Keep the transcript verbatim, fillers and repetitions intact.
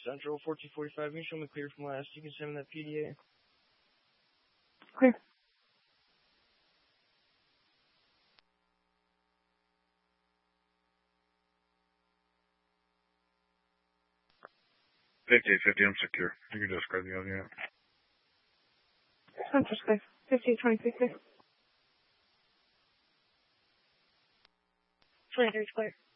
Central, fourteen forty-five, you can show me clear from last. You can send me that P D A. Clear. fifty-eight fifty, I'm secure. You can just grab the other unit. Central's clear. fifty-eight twenty-three clear. twenty-three clear.